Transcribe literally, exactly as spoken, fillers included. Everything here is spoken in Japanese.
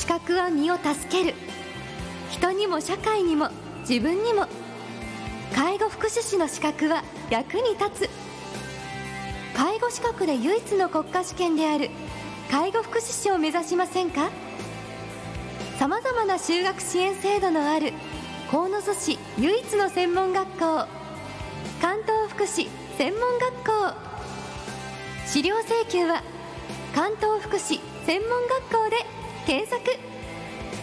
格は身を助ける。人にも社会にも自分にも。介護福祉士の資格は役に立つ。介護資格で唯一の国家試験である介護福祉士を目指しませんか？さまざまな就学支援制度のある鴻巣市唯一の専門学校、関東福祉専門学校。資料請求は関東福祉専門学校で検索。